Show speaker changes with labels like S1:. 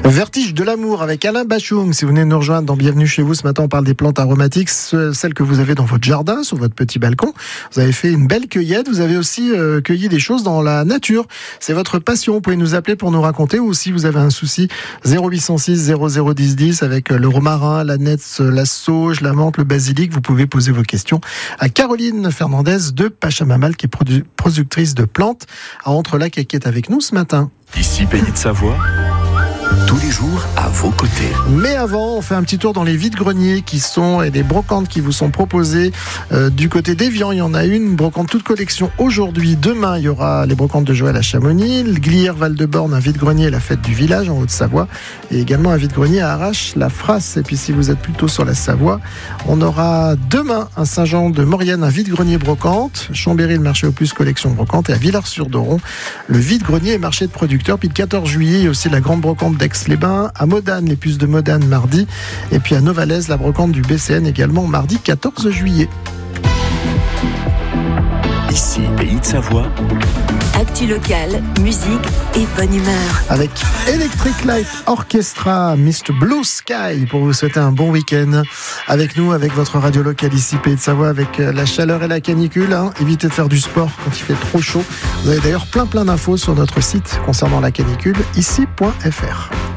S1: Vertige de l'amour avec Alain Bachung. Si vous venez de nous rejoindre dans Bienvenue chez vous, ce matin on parle des plantes aromatiques, celles que vous avez dans votre jardin, sur votre petit balcon. Vous avez fait une belle cueillette, vous avez aussi cueilli des choses dans la nature. C'est votre passion, vous pouvez nous appeler pour nous raconter, ou si vous avez un souci, 0806 0010 10 avec le romarin, l'ânesse, la sauge, la menthe, le basilic. Vous pouvez poser vos questions à Caroline Fernandez de Pachamamal, qui est productrice de plantes à Entrelacs et qui est avec nous ce matin.
S2: Ici, Pays de Savoie, tous les jours à vos côtés.
S1: Mais avant, on fait un petit tour dans les vides-greniers et des brocantes qui vous sont proposées du côté d'Évian. Il y en a une brocante toute collection aujourd'hui. Demain, il y aura les brocantes de Joël à Chamonix, le Glières Val-de-Borne, un vide-grenier, la fête du village en Haute-Savoie, et également un vide-grenier à Arrache, la Frasse. Et puis si vous êtes plutôt sur la Savoie, on aura demain à Saint-Jean de Maurienne un vide-grenier brocante, Chambéry le marché aux puces collection brocante, et à Villars-sur-Doron le vide-grenier et marché de producteurs. Puis le 14 juillet, il y a aussi la grande brocante d'Aix-les-Bains, à Modane, les puces de Modane mardi, et puis à Novalaise, la brocante du BCN également mardi 14 juillet.
S2: Ici, Pays de Savoie.
S3: Actu locale, musique et bonne humeur.
S1: Avec Electric Light Orchestra, Mr. Blue Sky, pour vous souhaiter un bon week-end. Avec nous, avec votre radio locale ici, Pays de Savoie, avec la chaleur et la canicule. Évitez de faire du sport quand il fait trop chaud. Vous avez d'ailleurs plein d'infos sur notre site concernant la canicule, ici.fr.